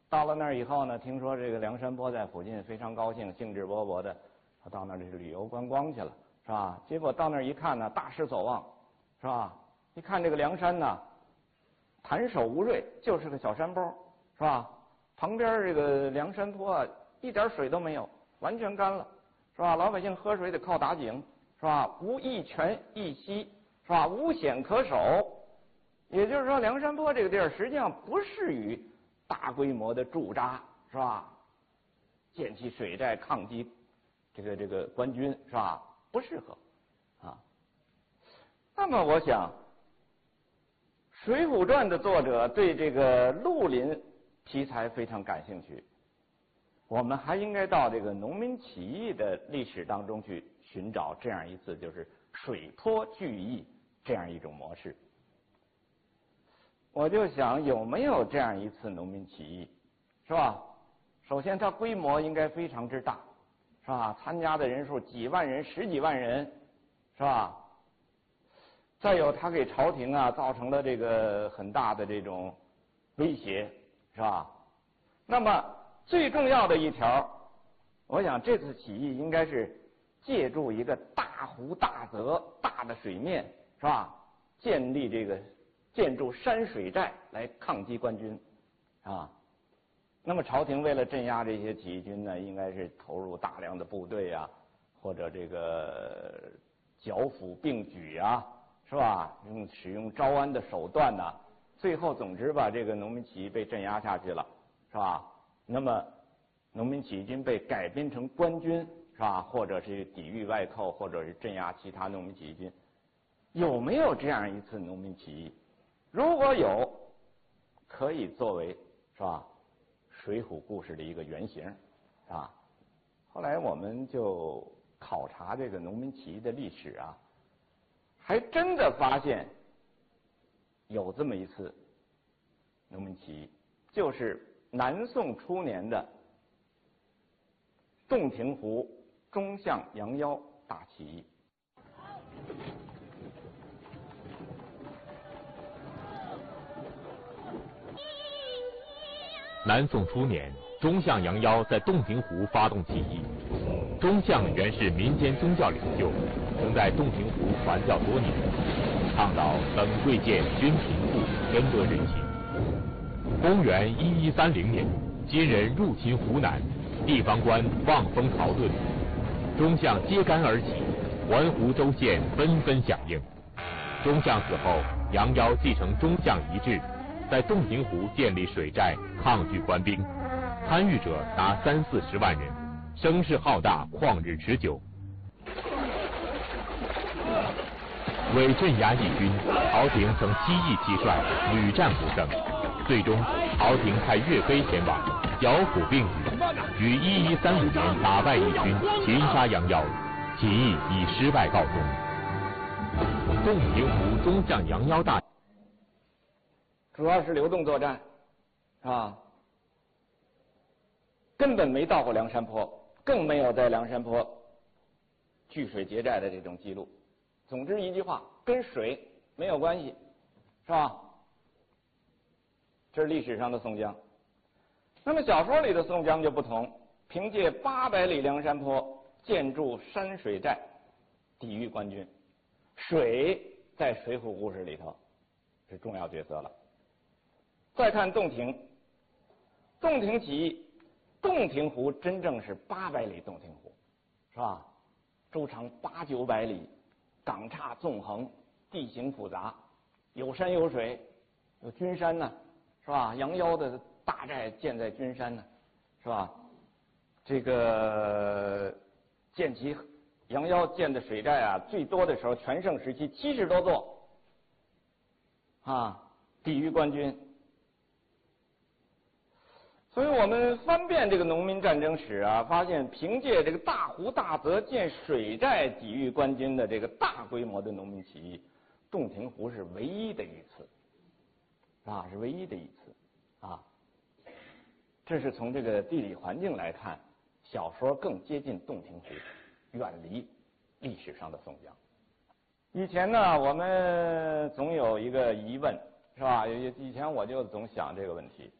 到了那儿以后呢，听说这个梁山泊在附近，非常高兴，兴致勃勃的，他到那儿去旅游观光去了，是吧？结果到那儿一看呢，大失所望，是吧？一看这个梁山呢，潭首无瑞，就是个小山包，是吧？旁边这个梁山泊啊，一点水都没有，完全干了，是吧？老百姓喝水得靠打井，是吧？无一泉一溪，是吧？无险可守。也就是说，梁山泊这个地儿实际上不适于大规模的驻扎，是吧？建起水寨抗击这个官军，是吧？不适合啊。那么我想，《水浒传》的作者对这个绿林题材非常感兴趣，我们还应该到这个农民起义的历史当中去寻找这样一次就是水泊聚义这样一种模式。我就想有没有这样一次农民起义，是吧？首先它规模应该非常之大，是吧？参加的人数几万人、十几万人，是吧？再有它给朝廷啊造成了这个很大的这种威胁，是吧？那么最重要的一条，我想这次起义应该是借助一个大湖大泽、大的水面，是吧？建筑山水寨来抗击官军，啊，那么朝廷为了镇压这些起义军呢，应该是投入大量的部队啊，或者这个剿抚并举啊，是吧？使用招安的手段呐，最后总之吧，这个农民起义被镇压下去了，是吧？那么农民起义军被改编成官军，是吧？或者是抵御外寇，或者是镇压其他农民起义军，有没有这样一次农民起义？如果有，可以作为是吧水浒故事的一个原型，啊。后来我们就考察这个农民起义的历史啊，还真的发现有这么一次农民起义，就是南宋初年的洞庭湖忠相杨腰大起义。 南宋初年，忠相杨腰在洞庭湖发动起义。忠相原是民间宗教领袖，曾在洞庭湖传教多年，倡导等贵贱均贫富，仁德人心。公元1130年，金人入侵湖南，地方官望风逃遁，忠相揭竿而起，环湖州县纷纷响应。忠相死后，杨腰继承忠相遗志，在洞庭湖建立水寨，抗拒官兵，参与者达30-40万人，声势浩大，旷日持久。为镇压义军，朝廷曾7易七帅，屡战不胜。最终，朝廷派岳飞前往，剿抚并举，于1135年打败义军，擒杀杨腰，起义以失败告终。洞庭湖忠相杨腰大主要是流动作战，啊，根本没到过梁山泊，更没有在梁山泊据水劫寨的这种记录。总之一句话，跟水没有关系，是吧？这是历史上的宋江。那么小说里的宋江就不同，凭借800里梁山泊建筑山水寨，抵御官军。水在水浒故事里头是重要角色了。再看洞庭起义，洞庭湖真正是800里洞庭湖，是吧？周长800-900里，港岔纵横，地形复杂，有山有水，有军山呢，是吧？杨腰的大寨建在军山呢，是吧？这个杨腰建的水寨啊，最多的时候全盛时期70多座，啊，抵御官军。所以我们翻遍这个农民战争史啊，发现凭借这个大湖大泽建水寨抵御官军的这个大规模的农民起义，洞庭湖是唯一的一次，啊，是唯一的一次，啊，这是从这个地理环境来看，小说更接近洞庭湖，远离历史上的宋江。以前呢，我们总有一个疑问，是吧？以前我就总想这个问题。